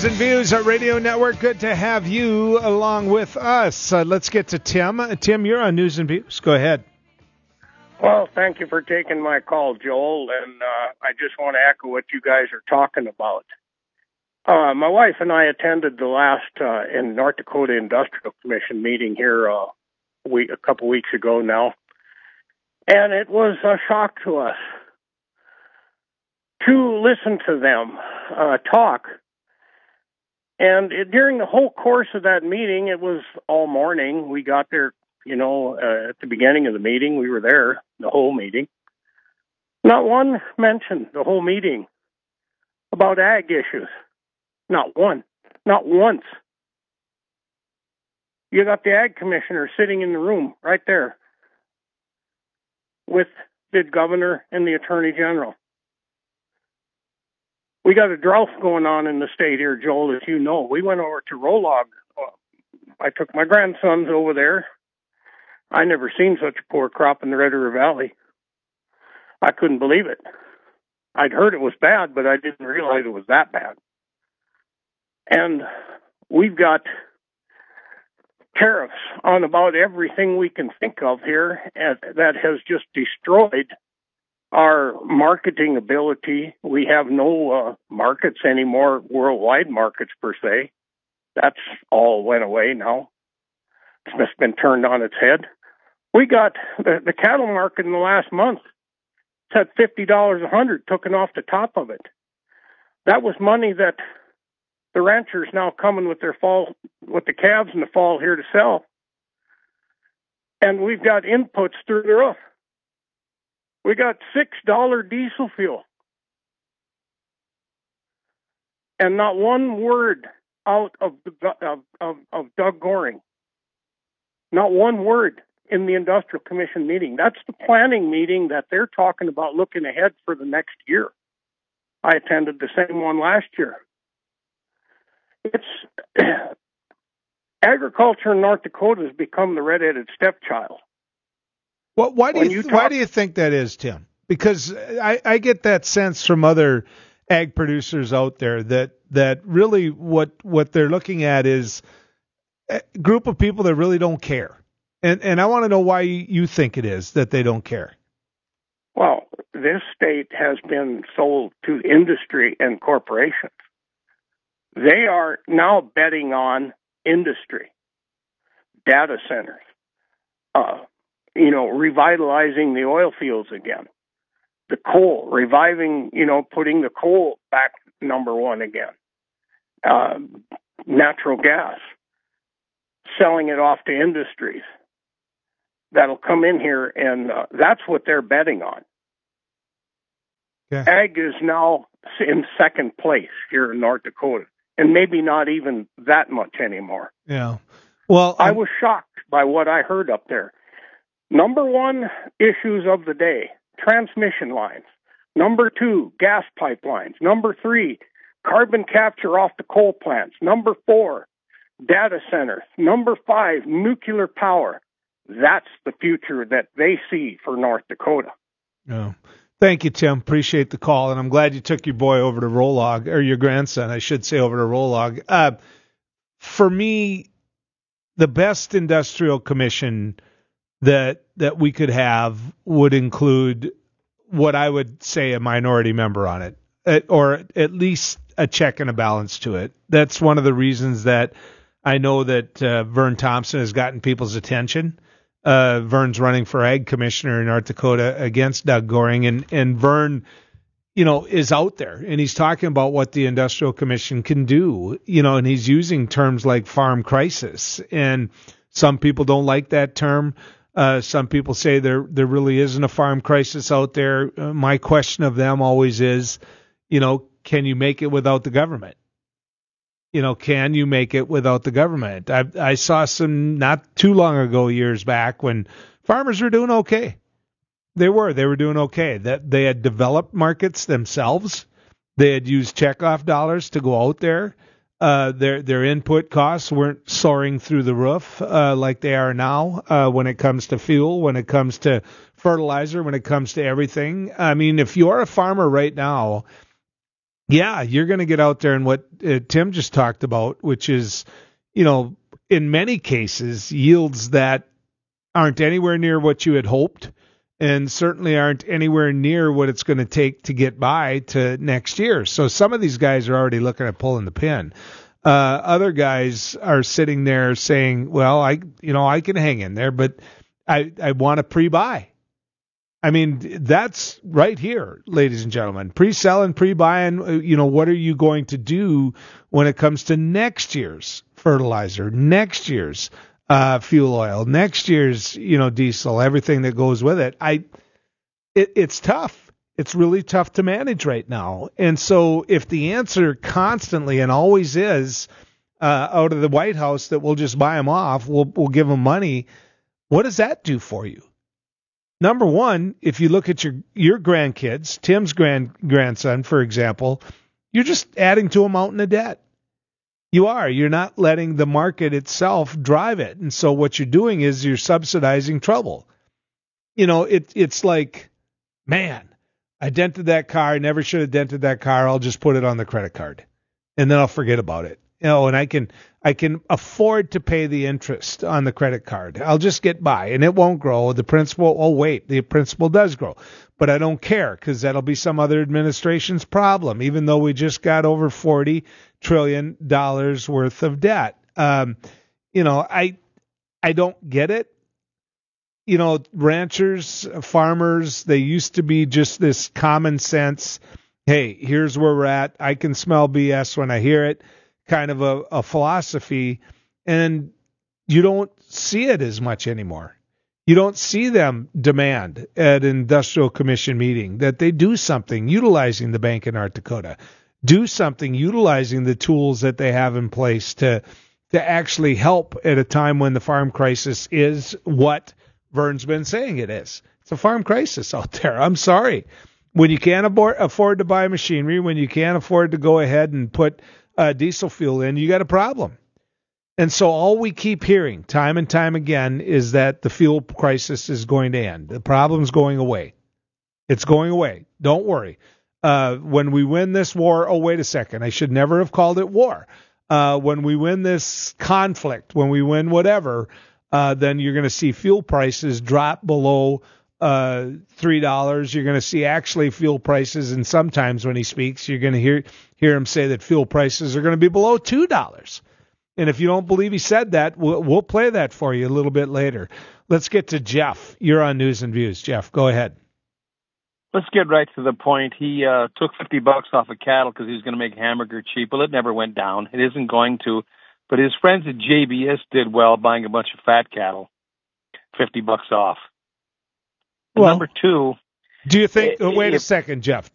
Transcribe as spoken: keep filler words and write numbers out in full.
News and Views, our radio network. Good to have you along with us. Uh, let's get to Tim. Uh, Tim, you're on News and Views. Go ahead. Well, thank you for taking my call, Joel, and uh, I just want to echo what you guys are talking about. Uh, my wife and I attended the last uh, in North Dakota Industrial Commission meeting here uh, a, week, a couple weeks ago now, and it was a shock to us to listen to them uh, talk. And it, during the whole course of that meeting, it was all morning. We got there, you know, uh, at the beginning of the meeting. We were there the whole meeting. Not one mention the whole meeting about ag issues. Not one. Not once. You got the ag commissioner sitting in the room right there with the governor and the attorney general. We got a drought going on in the state here, Joel, as you know. We went over to Rolog. I took my grandsons over there. I never seen such a poor crop in the Red River Valley. I couldn't believe it. I'd heard it was bad, but I didn't realize it was that bad. And we've got tariffs on about everything we can think of here that has just destroyed our marketing ability. We have no uh, markets anymore, worldwide markets per se. That's all went away now. It's just been turned on its head. We got the, the cattle market in the last month. It's had fifty dollars a hundred taken off the top of it. That was money that the ranchers now coming with their fall, with the calves in the fall here to sell. And we've got inputs through the roof. We got six dollars diesel fuel. And not one word out of, of, of, of Doug Goring. Not one word in the Industrial Commission meeting. That's the planning meeting that they're talking about looking ahead for the next year. I attended the same one last year. It's agriculture in North Dakota has become the red-headed stepchild. Well, why do you, you talk- why do you think that is, Tim? Because I, I get that sense from other ag producers out there that that really what what they're looking at is a group of people that really don't care. And and I want to know why you think it is that they don't care. Well, this state has been sold to industry and corporations. They are now betting on industry, data centers, uh, you know, revitalizing the oil fields again, the coal, reviving, you know, putting the coal back number one again, uh, natural gas, selling it off to industries that'll come in here, and uh, that's what they're betting on. Yeah. Ag is now in second place here in North Dakota, and maybe not even that much anymore. Yeah. Well, I'm... I was shocked by what I heard up there. Number one, issues of the day, transmission lines. Number two, gas pipelines. Number three, carbon capture off the coal plants. Number four, data centers. Number five, nuclear power. That's the future that they see for North Dakota. Oh. Thank you, Tim. Appreciate the call, and I'm glad you took your boy over to Rolog, or your grandson, I should say, over to Rolog. Uh, for me, the best industrial commission that that we could have would include what I would say a minority member on it, at, or at least a check and a balance to it. That's one of the reasons that I know that uh, Vern Thompson has gotten people's attention. Uh, Vern's running for ag commissioner in North Dakota against Doug Goring, and, and Vern, you know, is out there, and he's talking about what the Industrial Commission can do, you know, and he's using terms like farm crisis, and some people don't like that term. Uh, some people say there there really isn't a farm crisis out there. Uh, my question of them always is, you know, can you make it without the government? You know, can you make it without the government? I, I saw some not too long ago, years back, when farmers were doing okay. They were. They were doing okay. That they had developed markets themselves. They had used checkoff dollars to go out there. Uh, their their input costs weren't soaring through the roof uh, like they are now uh, when it comes to fuel, when it comes to fertilizer, when it comes to everything. I mean, if you're a farmer right now, Yeah, you're going to get out there and what uh, Tim just talked about, which is, you know, in many cases, yields that aren't anywhere near what you had hoped and certainly aren't anywhere near what it's going to take to get by to next year. So some of these guys are already looking at pulling the pin. Uh, other guys are sitting there saying, well, I, you know, I can hang in there, but I, I want to pre-buy. I mean, that's right here, ladies and gentlemen. Pre-selling, pre-buying, you know, what are you going to do when it comes to next year's fertilizer, next year's uh, fuel oil, next year's, you know, diesel, everything that goes with it? I, it, it's tough. It's really tough to manage right now. And so if the answer constantly and always is uh, out of the White House that we'll just buy them off, we'll, we'll give them money, what does that do for you? Number one, if you look at your, your grandkids, Tim's grand grandson, for example, you're just adding to a mountain of debt. You are. You're not letting the market itself drive it. And so what you're doing is you're subsidizing trouble. You know, it, it's like, man, I dented that car. I never should have dented that car. I'll just put it on the credit card and then I'll forget about it. You know, and I can I can afford to pay the interest on the credit card. I'll just get by, and it won't grow. The principal, oh wait, the principal does grow, but I don't care because that'll be some other administration's problem. Even though we just got over forty trillion dollars worth of debt, um, you know, I I don't get it. You know, ranchers, farmers, they used to be just this common sense. Hey, here's where we're at. I can smell B S when I hear it. Kind of a, a philosophy, and you don't see it as much anymore. You don't see them demand at an industrial commission meeting that they do something utilizing the Bank of North Dakota, do something utilizing the tools that they have in place to to actually help at a time when the farm crisis is what Vern's been saying it is. It's a farm crisis out there. I'm sorry. When you can't afford, afford to buy machinery, when you can't afford to go ahead and put Uh, diesel fuel in, you got a problem. And so all we keep hearing time and time again is that the fuel crisis is going to end. The problem's going away. It's going away. Don't worry. Uh, when we win this war, oh, wait a second. I should never have called it war. Uh, when we win this conflict, when we win whatever, uh, then you're going to see fuel prices drop below uh, three dollars. You're going to see actually fuel prices, and sometimes when he speaks, you're going to hear hear him say that fuel prices are going to be below two dollars. And if you don't believe he said that, we'll, we'll play that for you a little bit later. Let's get to Jeff. You're on News and Views. Jeff, go ahead. Let's get right to the point. He uh, took fifty bucks off of cattle because he was going to make hamburger cheap. Well, it never went down. It isn't going to. But his friends at J B S did well buying a bunch of fat cattle, fifty bucks off. Well, number two. Do you think, oh, wait if, a second, Jeff.